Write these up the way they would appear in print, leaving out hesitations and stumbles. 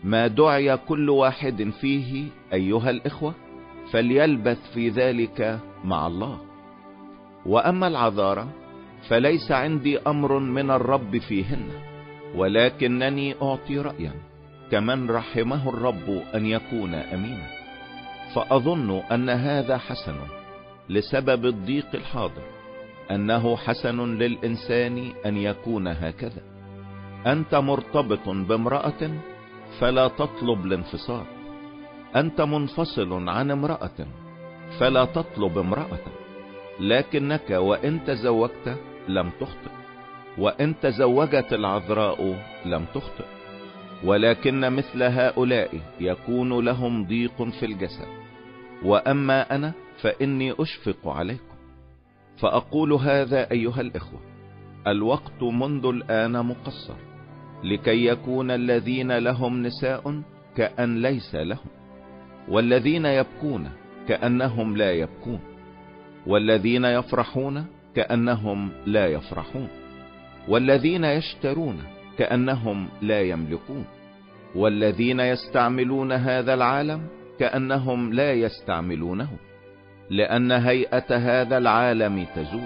ما دعي كل واحد فيه ايها الاخوة فليلبث في ذلك مع الله. واما العذارى فليس عندي امر من الرب فيهن، ولكنني اعطي رأيا كمن رحمه الرب ان يكون امينا. فاظن ان هذا حسن لسبب الضيق الحاضر، انه حسن للانسان ان يكون هكذا. انت مرتبط بامرأة فلا تطلب الانفصال، انت منفصل عن امرأة فلا تطلب امرأة، لكنك وان تزوجت لم تخطئ، وان تزوجت العذراء لم تخطئ. ولكن مثل هؤلاء يكون لهم ضيق في الجسد، واما انا فاني اشفق عليكم. فاقول هذا ايها الاخوة، الوقت منذ الان مقصر، لكي يكون الذين لهم نساء كأن ليس لهم، والذين يبكون كأنهم لا يبكون، والذين يفرحون كأنهم لا يفرحون، والذين يشترون كأنهم لا يملكون، والذين يستعملون هذا العالم كأنهم لا يستعملونه، لأن هيئة هذا العالم تزول.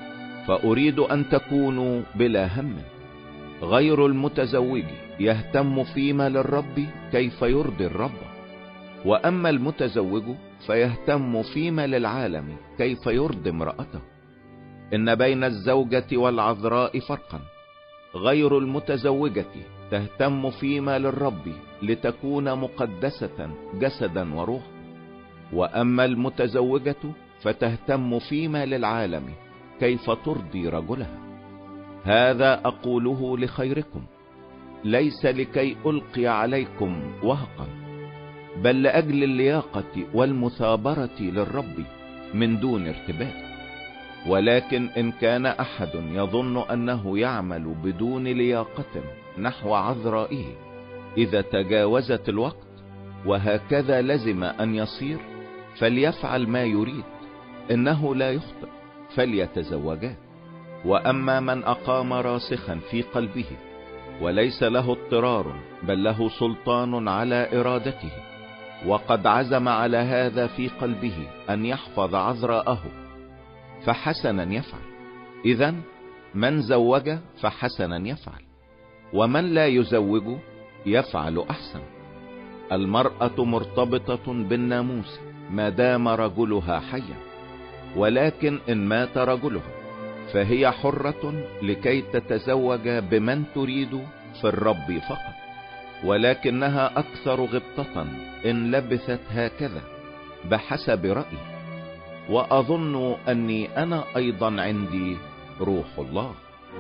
فأريد أن تكونوا بلا هم. غير المتزوج يهتم فيما للرب كيف يرضي الرب، وأما المتزوج فيهتم فيما للعالم كيف يرضي امرأته. إن بين الزوجة والعذراء فرقا، غير المتزوجة تهتم فيما للرب لتكون مقدسة جسدا وروح، وأما المتزوجة فتهتم فيما للعالم كيف ترضي رجلها. هذا أقوله لخيركم، ليس لكي ألقي عليكم وهقا، بل لأجل اللياقة والمثابرة للرب من دون ارتباك. ولكن إن كان أحد يظن أنه يعمل بدون لياقة نحو عذرائه إذا تجاوزت الوقت، وهكذا لزم أن يصير، فليفعل ما يريد، إنه لا يخطئ، فليتزوجا. وأما من أقام راسخا في قلبه وليس له اضطرار بل له سلطان على إرادته، وقد عزم على هذا في قلبه أن يحفظ عذراءه، فحسنا يفعل. إذن من زوج فحسنا يفعل، ومن لا يزوج يفعل أحسن. المرأة مرتبطة بالناموس ما دام رجلها حيا، ولكن إن مات رجلها فهي حرة لكي تتزوج بمن تريد في الرب فقط، ولكنها أكثر غبطة إن لبثت هكذا بحسب رأيي. وأظن أني أنا أيضا عندي روح الله.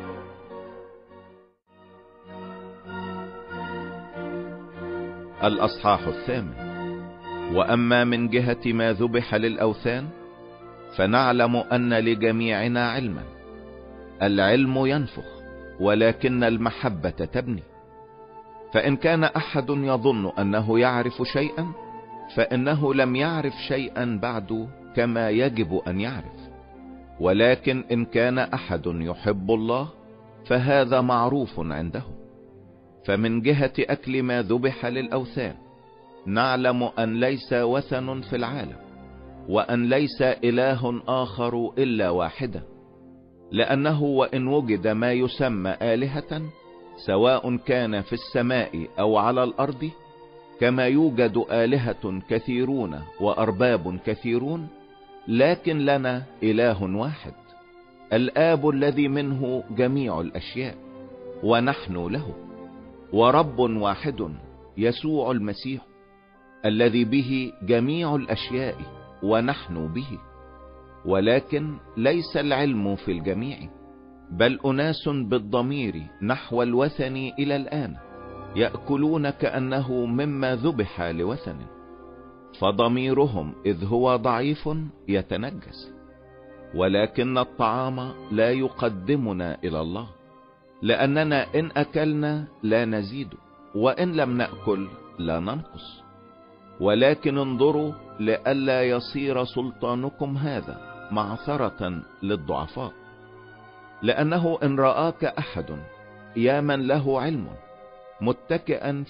الأصحاح 8. وأما من جهة ما ذبح للأوثان فنعلم أن لجميعنا علما. العلم ينفخ، ولكن المحبة تبني. فإن كان أحد يظن أنه يعرف شيئا، فإنه لم يعرف شيئا بعد كما يجب أن يعرف. ولكن إن كان أحد يحب الله فهذا معروف عنده. فمن جهة أكل ما ذبح للأوثان نعلم أن ليس وثن في العالم، وأن ليس إله آخر إلا واحدا. لأنه وإن وجد ما يسمى آلهة، سواء كان في السماء أو على الأرض، كما يوجد آلهة كثيرون وأرباب كثيرون، لكن لنا إله واحد، الآب الذي منه جميع الأشياء ونحن له، ورب واحد يسوع المسيح، الذي به جميع الأشياء ونحن به. ولكن ليس العلم في الجميع، بل أناس بالضمير نحو الوثن إلى الآن يأكلون كأنه مما ذبح لوثن، فضميرهم إذ هو ضعيف يتنجس. ولكن الطعام لا يقدمنا إلى الله، لأننا إن أكلنا لا نزيد، وإن لم نأكل لا ننقص. ولكن انظروا لئلا يصير سلطانكم هذا معثرة للضعفاء. لأنه إن رآك أحد يا من له علم متكئا